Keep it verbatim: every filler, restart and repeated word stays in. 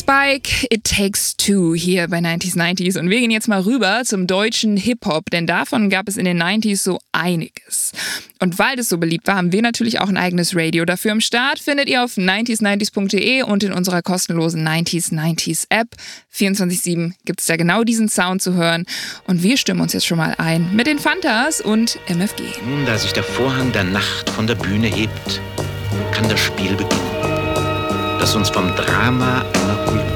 Spike, It Takes Two hier bei neunzig neunzig und wir gehen jetzt mal rüber zum deutschen Hip-Hop, denn davon gab es in den neunziger so einiges. Und weil das so beliebt war, haben wir natürlich auch ein eigenes Radio dafür am Start. Findet ihr auf neunzig neunzig punkt de und in unserer kostenlosen neunzig neunzig App. vierundzwanzig sieben gibt es da genau diesen Sound zu hören und wir stimmen uns jetzt schon mal ein mit den Fantas und M F G. Nun, da sich der Vorhang der Nacht von der Bühne hebt, kann das Spiel beginnen, das uns vom Drama einer